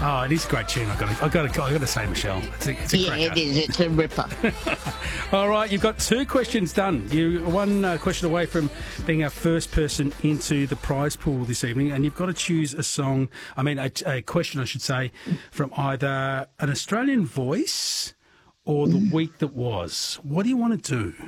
Oh, it is a great tune. I got to say, Michelle, it's a Yeah, cracker. it is. It's a ripper. All right, you've got 2 questions done. You're one question away from being our first person into the prize pool this evening, and you've got to choose a question, I should say, from either an Australian voice or the week that was. What do you want to do?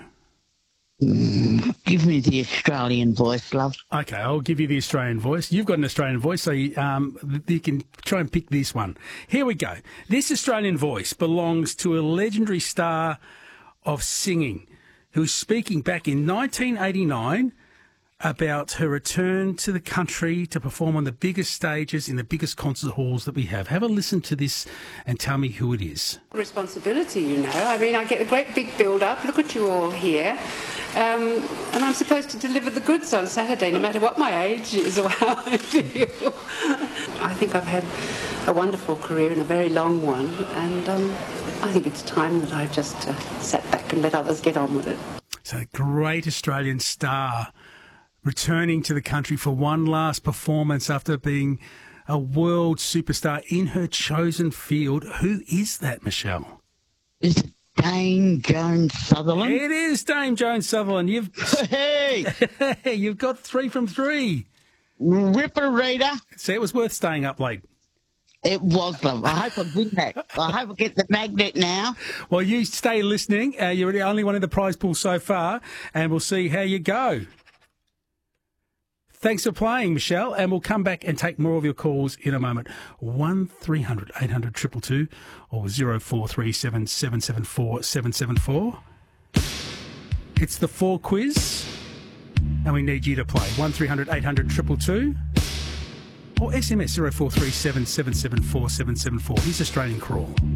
Give me the Australian voice, love. Okay, I'll give you the Australian voice. You've got an Australian voice, so you can try and pick this one. Here we go. This Australian voice belongs to a legendary star of singing who was speaking back in 1989 about her return to the country to perform on the biggest stages in the biggest concert halls that we have. Have a listen to this and tell me who it is. Responsibility, you know. I mean, I get a great big build-up. Look at you all here. And I'm supposed to deliver the goods on Saturday, no matter what my age is or how I feel. I think I've had a wonderful career and a very long one, and I think it's time that I just sat back and let others get on with it. So a great Australian star returning to the country for one last performance after being a world superstar in her chosen field. Who is that, Michelle? Is it Dame Joan Sutherland? It is Dame Joan Sutherland. You've got 3 from 3. Ripper reader. See, it was worth staying up late. It was, love. I hope I win that. I hope I get the magnet now. Well, you stay listening. You're the only one in the prize pool so far, and we'll see how you go. Thanks for playing, Michelle, and we'll come back and take more of your calls in a moment. 1300 800 222 or 0437 774 774. It's the 4 quiz, and we need you to play. 1300 800 222 or SMS 0437 774 774. Here's Australian Crawl.